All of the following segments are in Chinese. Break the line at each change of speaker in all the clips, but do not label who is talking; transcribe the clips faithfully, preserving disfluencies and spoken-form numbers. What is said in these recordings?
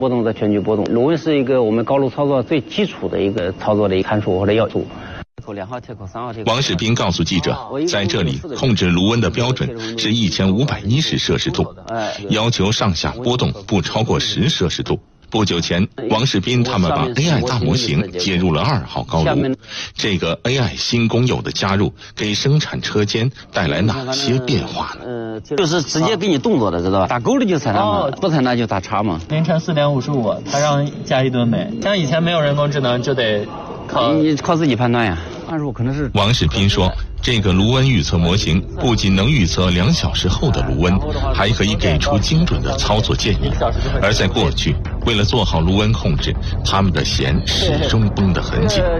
波动在全局波动。炉温是一个我们高炉操作最基础的一个操作的一个参数或者要素。
王世斌告诉记者，在这里控制炉温的标准是一千五百一十摄氏度，要求上下波动不超过十摄氏度。不久前，王世斌他们把 A I 大模型接入了二号高炉。这个 A I 新工友的加入，给生产车间带来哪些变化呢？
呃，就是直接给你动作的，知道吧？打勾了就采纳嘛，不采纳就打叉嘛。
凌晨四点五十五，他让加一吨煤。像以前没有人工智能，就得靠
你靠自己判断呀。按说可能是
王世斌说，这个炉温预测模型不仅能预测两小时后的炉温，还可以给出精准的操作建议。而在过去，为了做好炉温控制，他们的弦始终绷得很紧。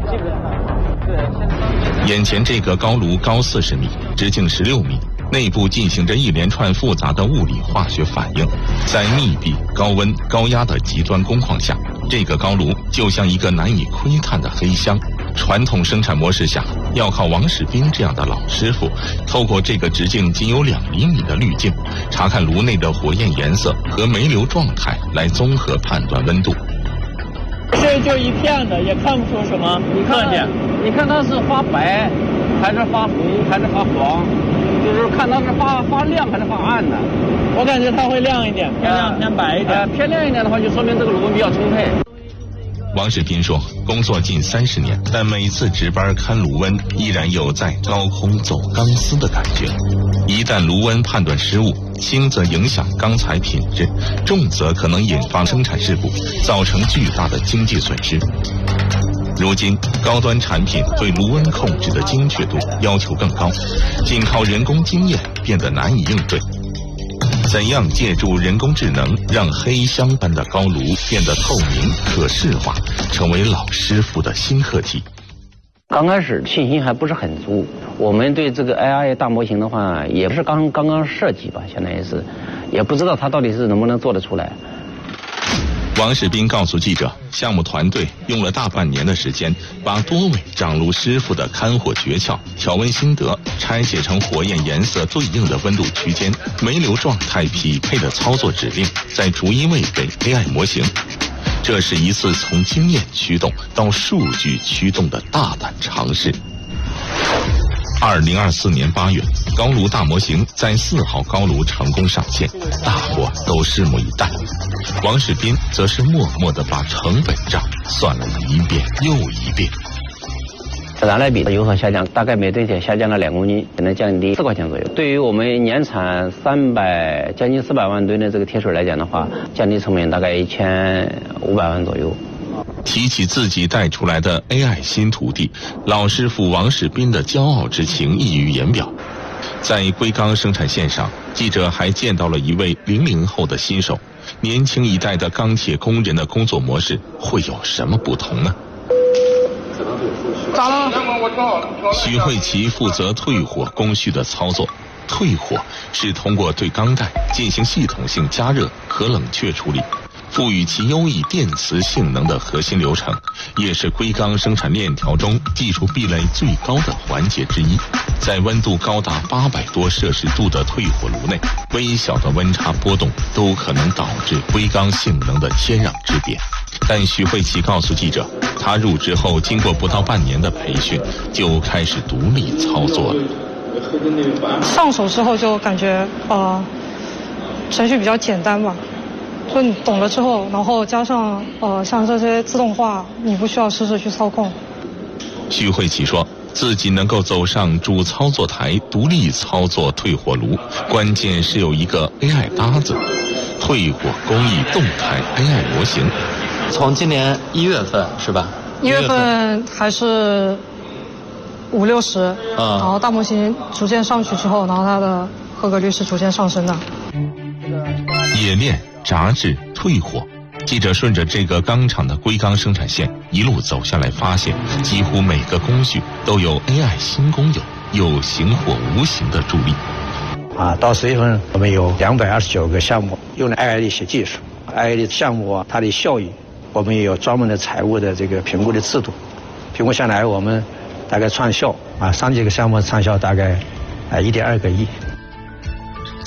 眼前这个高炉高四十米，直径十六米，内部进行着一连串复杂的物理化学反应。在密闭、高温、高压的极端工况下，这个高炉就像一个难以窥探的黑箱。传统生产模式下，要靠王世斌这样的老师傅，透过这个直径仅有两厘米的滤镜，查看炉内的火焰颜色和煤流状态，来综合判断温度。
这就一片的，也看不出什么特点。
你看它是发白，还是发红，还是发黄？就是看它是发发亮还是发暗的。
我感觉它会亮一点，偏亮偏白一点。
呃，偏亮一点的话，就说明这个炉温比较充沛。
王世斌说，工作近三十年，但每次值班看炉温，依然有在高空走钢丝的感觉。一旦炉温判断失误，轻则影响钢材品质，重则可能引发生产事故，造成巨大的经济损失。如今，高端产品对炉温控制的精确度要求更高，仅靠人工经验变得难以应对。怎样借助人工智能，让黑箱般的高炉变得透明、可视化，成为老师傅的新课题。
刚开始信心还不是很足，我们对这个 A I 大模型的话，也不是刚刚刚设计吧，相当于是，也不知道它到底是能不能做得出来。
王世斌告诉记者，项目团队用了大半年的时间，把多位掌炉师傅的看火诀窍、调温心得拆解成火焰颜色对应的温度区间、煤流状态匹配的操作指令，再逐一喂给 A I 模型。这是一次从经验驱动到数据驱动的大胆尝试。二零二四年八月，高炉大模型在四号高炉成功上线，大伙都拭目以待。王世斌则是默默地把成本账算了一遍又一遍。
燃料比有所下降，大概每吨铁下降了两公斤，能降低四块钱左右。对于我们年产三百将近四百万吨的这个铁水来讲的话，降低成本大概一千五百万左右。
提起自己带出来的 A I 新徒弟，老师傅王世斌的骄傲之情溢于言表。在硅钢生产线上，记者还见到了一位零零后的新手。年轻一代的钢铁工人的工作模式会有什么不同呢？
咋了？
徐慧琪负责退火工序的操作。退火是通过对钢带进行系统性加热和冷却处理，赋予其优异电磁性能的核心流程，也是硅钢生产链条中技术壁垒最高的环节之一。在温度高达八百多摄氏度的退火炉内，微小的温差波动都可能导致硅钢性能的天壤之别。但许慧琪告诉记者，她入职后经过不到半年的培训，就开始独立操作了。
上手之后就感觉呃程序比较简单吧，就你懂了之后，然后加上呃像这些自动化，你不需要时时去操控。
许慧琪说，自己能够走上主操作台独立操作退火炉，关键是有一个 A I 搭子，退火工艺动态 A I 模型。
从今年一月份是吧？
一月份还是五六十，
嗯，
然后大模型逐渐上去之后，然后它的合格率是逐渐上升的。
冶炼、炸制、退火，记者顺着这个钢厂的硅钢生产线一路走下来，发现几乎每个工序都有 A I 新工友有形或无形的助力。
啊，到十月份我们有两百二十九个项目用了 A I 的一些技术 ，A I 的项目啊，它的效益，我们也有专门的财务的这个评估的制度，评估下来我们大概创效啊，上几个项目创效大概啊一点二个亿。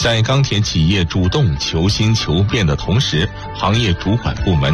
在钢铁企业主动求新求变的同时，行业主管部门